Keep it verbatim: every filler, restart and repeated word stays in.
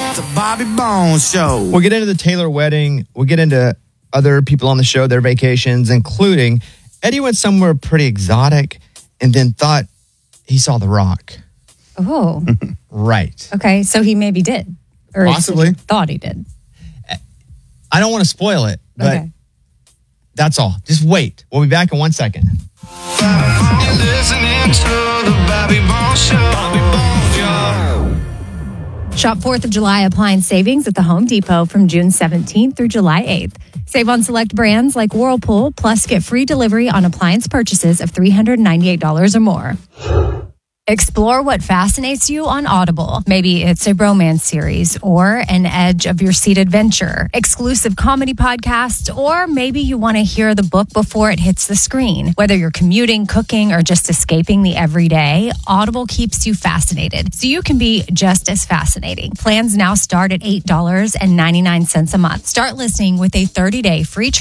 The Bobby Bones Show. We'll get into the Taylor wedding. We'll get into other people on the show, their vacations, including Eddie went somewhere pretty exotic and then thought he saw The Rock. Oh. Right. Okay, so he maybe did. Or Possibly. Thought he did. I don't want to spoil it, but Okay. that's all. Just wait. We'll be back in one second. You're listening to The Bobby Bones Show. Bobby Bones Show. Shop fourth of July appliance savings at the Home Depot from June seventeenth through July eighth. Save on select brands like Whirlpool, plus get free delivery on appliance purchases of three hundred ninety-eight dollars or more. Explore what fascinates you on Audible. Maybe it's a romance series or an edge of your seat adventure, exclusive comedy podcasts, or maybe you want to hear the book before it hits the screen. Whether you're commuting, cooking, or just escaping the everyday, Audible keeps you fascinated, so you can be just as fascinating. Plans now start at eight dollars and ninety-nine cents a month. Start listening with a thirty-day free trial